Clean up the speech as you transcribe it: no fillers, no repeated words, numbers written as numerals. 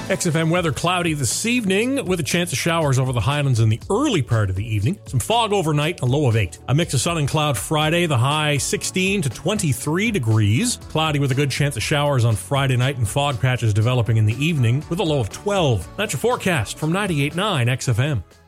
XFM weather cloudy this evening with a chance of showers over the highlands in the early part of the evening. Some fog overnight, a low of 8. A mix of sun and cloud Friday, the high 16 to 23 degrees. Cloudy with a good chance of showers on Friday night and fog patches developing in the evening with a low of 12. That's your forecast from 98.9 XFM.